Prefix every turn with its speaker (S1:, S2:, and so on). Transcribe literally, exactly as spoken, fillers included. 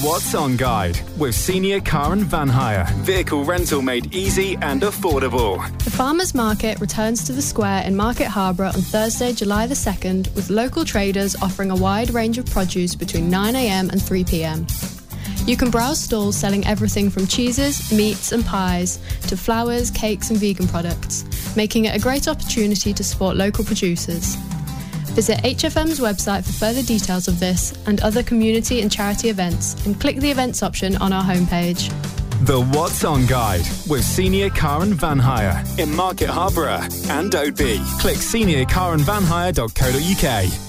S1: What's On Guide with Senior Car and Van Hire. Vehicle rental made easy and affordable.
S2: The Farmers Market returns to the square in Market Harborough on Thursday, July the second, with local traders offering a wide range of produce between nine a m and three p m. You can browse stalls selling everything from cheeses, meats and pies to flowers, cakes and vegan products, making it a great opportunity to support local producers. Visit H F M's website for further details of this and other community and charity events, and click the events option on our homepage.
S1: The What's On Guide with Senior Car and Van Hire in Market Harborough and Oadby. Click senior car and van hire dot co dot uk.